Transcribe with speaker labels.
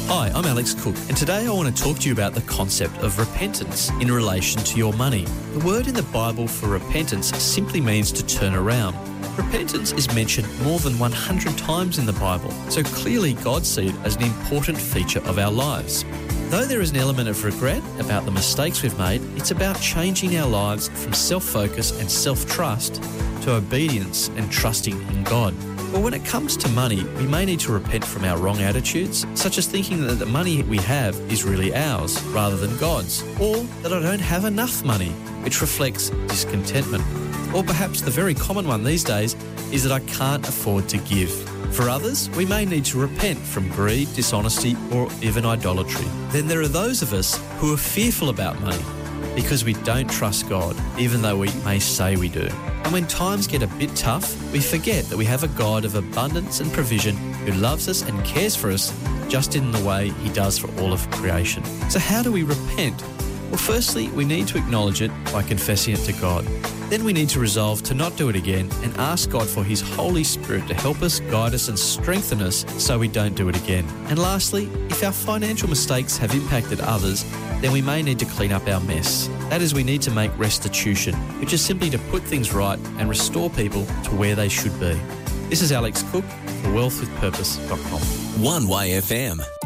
Speaker 1: Hi, I'm Alex Cook, and today I want to talk to you about the concept of repentance in relation to your money. The word in the Bible for repentance simply means to turn around. Repentance is mentioned more than 100 times in the Bible, so clearly God sees it as an important feature of our lives. Though there is an element of regret about the mistakes we've made, it's about changing our lives from self-focus and self-trust to obedience and trusting in God. But when it comes to money, we may need to repent from our wrong attitudes, such as thinking that the money we have is really ours rather than God's, or that I don't have enough money, which reflects discontentment. Or perhaps the very common one these days is that I can't afford to give. For others, we may need to repent from greed, dishonesty, or even idolatry. Then there are those of us who are fearful about money because we don't trust God, even though we may say we do. And when times get a bit tough, we forget that we have a God of abundance and provision who loves us and cares for us just in the way he does for all of creation. So how do we repent? Well, firstly, we need to acknowledge it by confessing it to God. Then we need to resolve to not do it again and ask God for his Holy Spirit to help us, guide us and strengthen us so we don't do it again. And lastly, if our financial mistakes have impacted others, then we may need to clean up our mess. That is, we need to make restitution, which is simply to put things right and restore people to where they should be. This is Alex Cook for wealthwithpurpose.com.
Speaker 2: 1YFM.